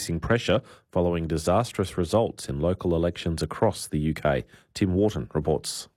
facing pressure following disastrous results in local elections across the UK. Tim Wharton reports.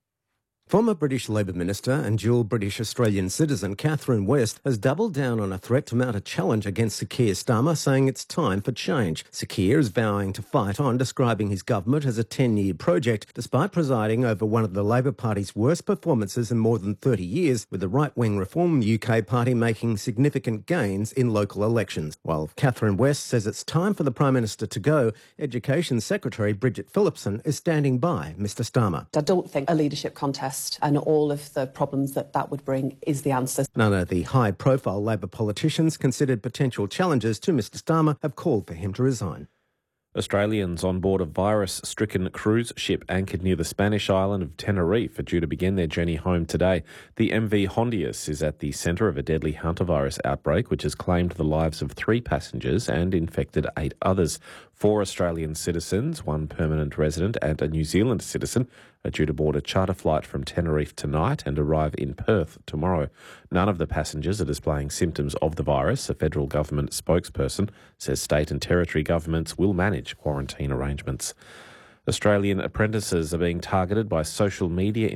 Former British Labor Minister and dual British-Australian citizen Catherine West has doubled down on a threat to mount a challenge against Sir Keir Starmer, saying it's time for change. Sir Keir is vowing to fight on, describing his government as a 10-year project, despite presiding over one of the Labor Party's worst performances in more than 30 years, with the right-wing Reform UK Party making significant gains in local elections. While Catherine West says it's time for the Prime Minister to go, Education Secretary Bridget Phillipson is standing by Mr Starmer. I don't think a leadership contest and all of the problems that would bring is the answer. None of the high-profile Labor politicians considered potential challenges to Mr Starmer have called for him to resign. Australians on board a virus-stricken cruise ship anchored near the Spanish island of Tenerife are due to begin their journey home today. The MV Hondius is at the centre of a deadly hantavirus outbreak, which has claimed the lives of 3 passengers and infected 8 others. 4 Australian citizens, 1 permanent resident and a New Zealand citizen are due to board a charter flight from Tenerife tonight and arrive in Perth tomorrow. None of the passengers are displaying symptoms of the virus. A federal government spokesperson says state and territory governments will manage quarantine arrangements. Australian apprentices are being targeted by social media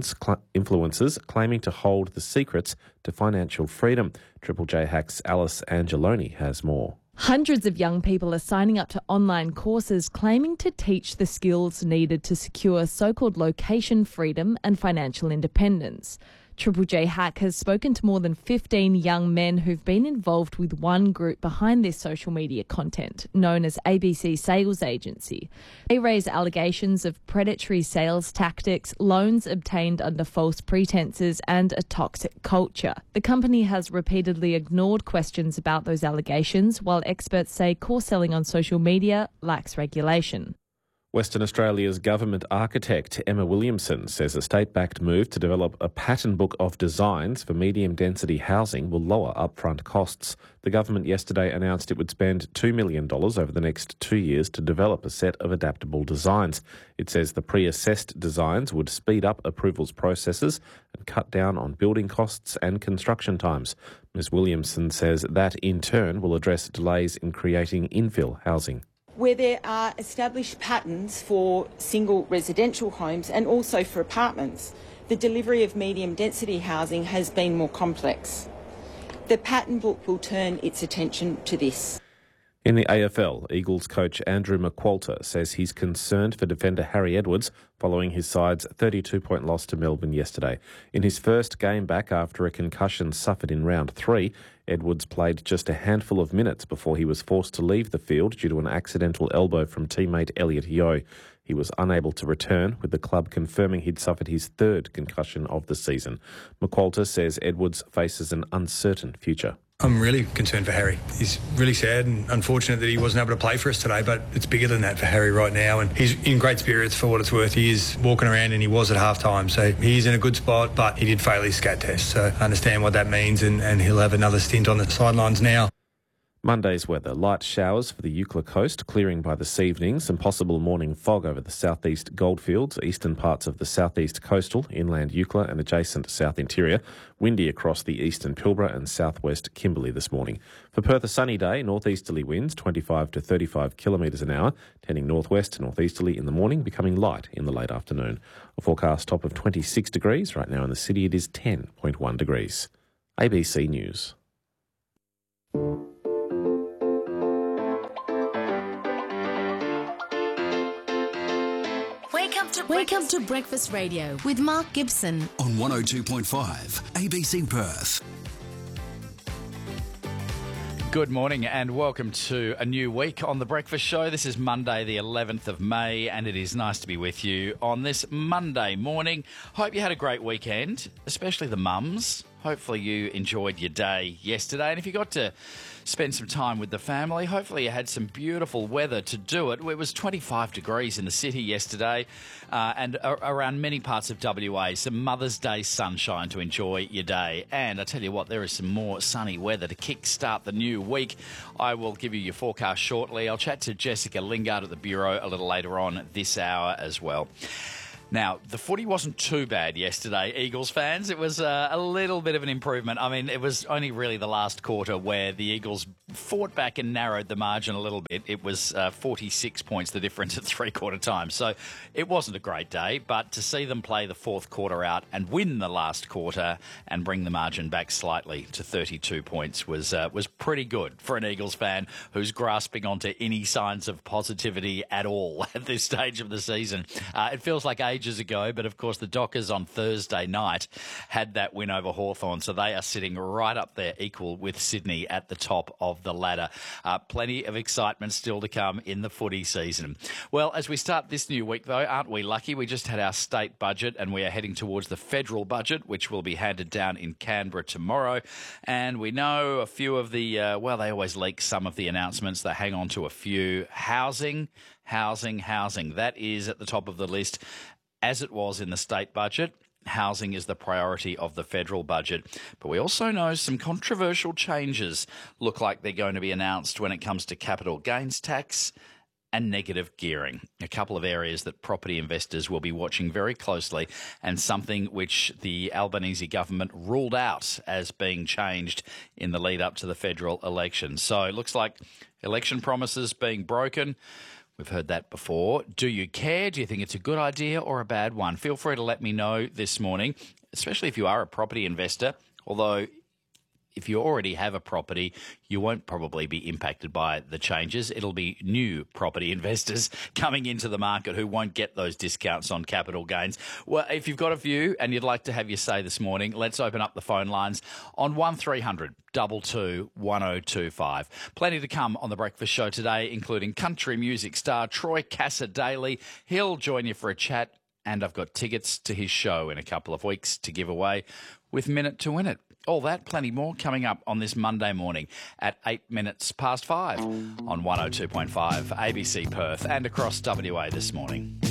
influencers claiming to hold the secrets to financial freedom. Triple J Hack's Alice Angeloni has more. Hundreds of young people are signing up to online courses claiming to teach the skills needed to secure so-called location freedom and financial independence. Triple J Hack has spoken to more than 15 young men who've been involved with one group behind this social media content, known as ABC Sales Agency. They raise allegations of predatory sales tactics, loans obtained under false pretences, and a toxic culture. The company has repeatedly ignored questions about those allegations, while experts say course selling on social media lacks regulation. Western Australia's government architect, Emma Williamson, says a state-backed move to develop a pattern book of designs for medium-density housing will lower upfront costs. The government yesterday announced it would spend $2 million over the next 2 years to develop a set of adaptable designs. It says the pre-assessed designs would speed up approvals processes and cut down on building costs and construction times. Ms Williamson says that, in turn, will address delays in creating infill housing. Where there are established patterns for single residential homes and also for apartments, the delivery of medium density housing has been more complex. The pattern book will turn its attention to this. In the AFL, Eagles coach Andrew McQualter says he's concerned for defender Harry Edwards following his side's 32-point loss to Melbourne yesterday. In his first game back after a concussion suffered in round 3, Edwards played just a handful of minutes before he was forced to leave the field due to an accidental elbow from teammate Elliot Yeo. He was unable to return, with the club confirming he'd suffered his 3rd concussion of the season. McQualter says Edwards faces an uncertain future. I'm really concerned for Harry. He's really sad and unfortunate that he wasn't able to play for us today, but it's bigger than that for Harry right now, and he's in great spirits for what it's worth. He is walking around and he was at half-time, so he's in a good spot, but he did fail his SCAT test, so I understand what that means, and he'll have another stint on the sidelines now. Monday's weather: light showers for the Eucla coast, clearing by this evening. Some possible morning fog over the southeast Goldfields, eastern parts of the southeast coastal, inland Eucla and adjacent south interior. Windy across the eastern Pilbara and southwest Kimberley this morning. For Perth, a sunny day, northeasterly winds 25 to 35 kilometres an hour, tending northwest to northeasterly in the morning, becoming light in the late afternoon. A forecast top of 26 degrees. Right now in the city it is 10.1 degrees. ABC News. Welcome to Breakfast Radio with Mark Gibson on 102.5 ABC Perth. Good morning and welcome to a new week on The Breakfast Show. This is Monday the 11th of May and it is nice to be with you on this Monday morning. Hope you had a great weekend, especially the mums. Hopefully you enjoyed your day yesterday, and if you got to spend some time with the family, hopefully you had some beautiful weather to do it. It was 25 degrees in the city yesterday and around many parts of WA. Some Mother's Day sunshine to enjoy your day. And I tell you what, there is some more sunny weather to kickstart the new week. I will give you your forecast shortly. I'll chat to Jessica Lingard at the Bureau a little later on this hour as well. Now, the footy wasn't too bad yesterday, Eagles fans. It was a little bit of an improvement. I mean, it was only really the last quarter where the Eagles fought back and narrowed the margin a little bit. It was 46 points, the difference at three-quarter time. So it wasn't a great day, but to see them play the fourth quarter out and win the last quarter and bring the margin back slightly to 32 points was pretty good for an Eagles fan who's grasping onto any signs of positivity at all at this stage of the season. It feels like ages ago, but of course the Dockers on Thursday night had that win over Hawthorn, so they are sitting right up there equal with Sydney at the top of the ladder. Plenty of excitement still to come in the footy season. Well, as we start this new week though, aren't we lucky? We just had our state budget and we are heading towards the federal budget, which will be handed down in Canberra tomorrow, and we know a few of the they always leak some of the announcements. They hang on to a few. Housing. That is at the top of the list. As it was in the state budget, housing is the priority of the federal budget. But we also know some controversial changes look like they're going to be announced when it comes to capital gains tax and negative gearing, a couple of areas that property investors will be watching very closely, and something which the Albanese government ruled out as being changed in the lead up to the federal election. So it looks like election promises being broken. We've heard that before. Do you care? Do you think it's a good idea or a bad one? Feel free to let me know this morning, especially if you are a property investor, although if you already have a property, you won't probably be impacted by the changes. It'll be new property investors coming into the market who won't get those discounts on capital gains. Well, if you've got a view and you'd like to have your say this morning, let's open up the phone lines on 1300 22 1025. Plenty to come on The Breakfast Show today, including country music star Troy Cassar-Daley. He'll join you for a chat, and I've got tickets to his show in a couple of weeks to give away with Minute to Win It. All that, plenty more coming up on this Monday morning at 5 on 102.5 ABC Perth and across WA this morning.